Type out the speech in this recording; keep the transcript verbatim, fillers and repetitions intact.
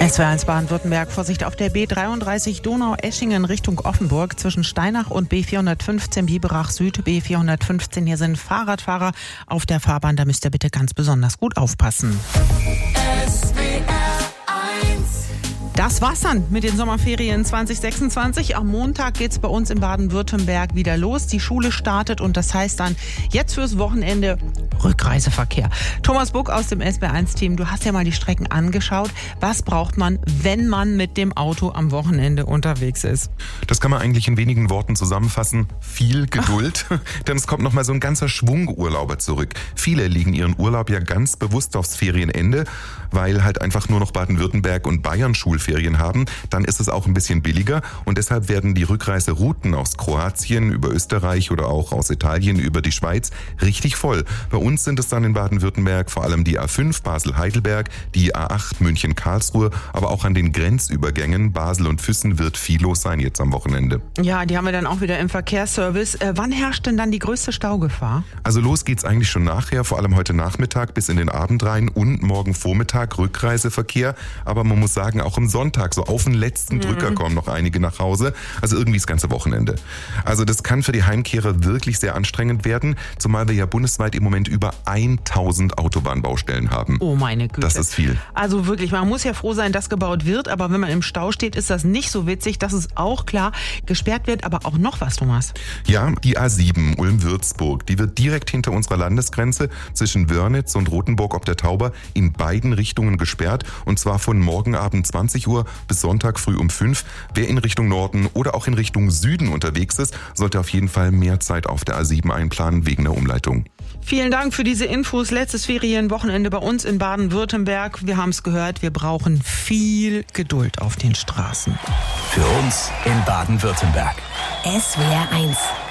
S W R eins Baden-Württemberg, Vorsicht auf der B dreiunddreißig Donau-Eschingen Richtung Offenburg zwischen Steinach und B vierhundertfünfzehn Biberach Süd, B vierhundertfünfzehn. Hier sind Fahrradfahrer auf der Fahrbahn, da müsst ihr bitte ganz besonders gut aufpassen. S W R eins. Das war's dann mit den Sommerferien zwanzig sechsundzwanzig. Am Montag geht's bei uns in Baden-Württemberg wieder los. Die Schule startet und das heißt dann jetzt fürs Wochenende Rückreiseverkehr. Thomas Buck aus dem S W R eins Team, du hast ja mal die Strecken angeschaut. Was braucht man, wenn man mit dem Auto am Wochenende unterwegs ist? Das kann man eigentlich in wenigen Worten zusammenfassen. Viel Geduld, denn es kommt nochmal so ein ganzer Schwung Urlauber zurück. Viele legen ihren Urlaub ja ganz bewusst aufs Ferienende, weil halt einfach nur noch Baden-Württemberg und Bayern Schulferien haben. Dann ist es auch ein bisschen billiger und deshalb werden die Rückreiserouten aus Kroatien über Österreich oder auch aus Italien über die Schweiz richtig voll. Bei uns sind es dann in Baden-Württemberg vor allem die A fünf Basel-Heidelberg, die A acht München-Karlsruhe, aber auch an den Grenzübergängen Basel und Füssen wird viel los sein jetzt am Wochenende. Ja, die haben wir dann auch wieder im Verkehrsservice. Äh, wann herrscht denn dann die größte Staugefahr? Also los geht's eigentlich schon nachher, vor allem heute Nachmittag bis in den Abend rein und morgen Vormittag Rückreiseverkehr. Aber man muss sagen, auch am Sonntag, so auf den letzten Drücker mhm. kommen noch einige nach Hause. Also irgendwie das ganze Wochenende. Also das kann für die Heimkehrer wirklich sehr anstrengend werden, zumal wir ja bundesweit im Moment über tausend Autobahnbaustellen haben. Oh meine Güte. Das ist viel. Also wirklich, man muss ja froh sein, dass gebaut wird, aber wenn man im Stau steht, ist das nicht so witzig. Das ist auch klar. Gesperrt wird aber auch noch was, Thomas. Ja, die A sieben Ulm-Würzburg, die wird direkt hinter unserer Landesgrenze zwischen Wörnitz und Rothenburg ob der Tauber in beiden Richtungen gesperrt und zwar von morgen Abend zwanzig Uhr bis Sonntag früh um fünf. Wer in Richtung Norden oder auch in Richtung Süden unterwegs ist, sollte auf jeden Fall mehr Zeit auf der A sieben einplanen wegen der Umleitung. Vielen Dank für diese Infos. Letztes Ferienwochenende bei uns in Baden-Württemberg. Wir haben es gehört, wir brauchen viel Geduld auf den Straßen. Für uns in Baden-Württemberg. S W R eins.